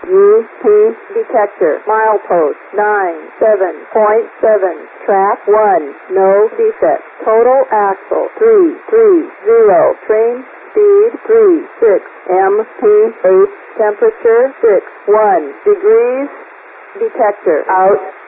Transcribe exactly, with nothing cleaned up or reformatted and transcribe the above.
U P detector. Milepost nine seven point seven. Track one. No defect. Total axle three three zero. Train speed three six. M P eight. Temperature six one degrees. Detector out.